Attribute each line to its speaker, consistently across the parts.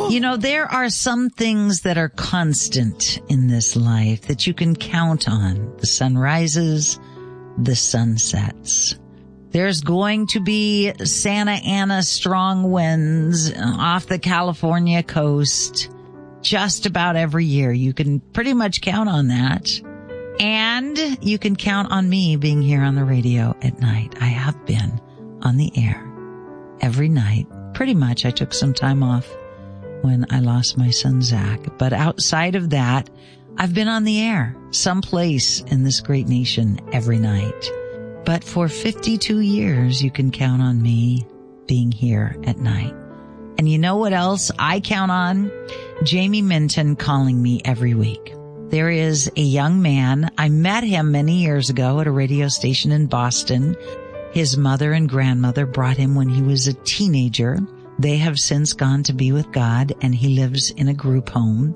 Speaker 1: You know, there are some things that are constant in this life that you can count on. The sun rises, the sun sets. There's going to be Santa Ana strong winds off the California coast just about every year. You can pretty much count on that. And you can count on me being here on the radio at night. I have been on the air every night. Pretty much. I took some time off when I lost my son, Zach. But outside of that, I've been on the air someplace in this great nation every night. But for 52 years, you can count on me being here at night. And you know what else I count on? Jamie Minton calling me every week. There is a young man. I met him many years ago at a radio station in Boston. His mother and grandmother brought him when he was a teenager. They have since gone to be with God, and he lives in a group home.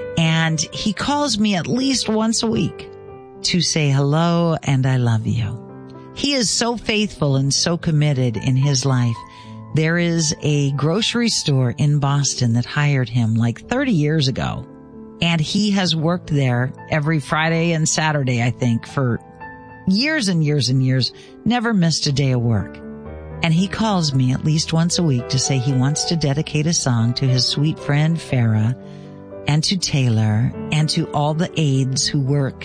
Speaker 1: And he calls me at least once a week to say hello and I love you. He is so faithful and so committed in his life. There is a grocery store in Boston that hired him like 30 years ago. And he has worked there every Friday and Saturday, I think, for years and years and years, never missed a day of work. And he calls me at least once a week to say he wants to dedicate a song to his sweet friend Farah and to Taylor and to all the aides who work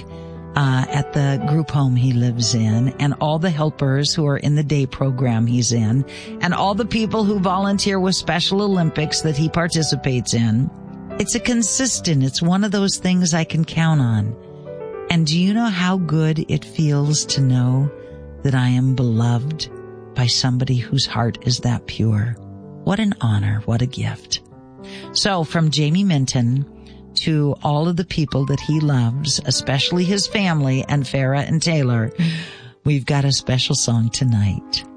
Speaker 1: at the group home he lives in, and all the helpers who are in the day program he's in, and all the people who volunteer with Special Olympics that he participates in. It's it's one of those things I can count on. And do you know how good it feels to know that I am beloved by somebody whose heart is that pure? What an honor. What a gift. So from Jamie Minton to all of the people that he loves, especially his family and Farah and Taylor, we've got a special song tonight.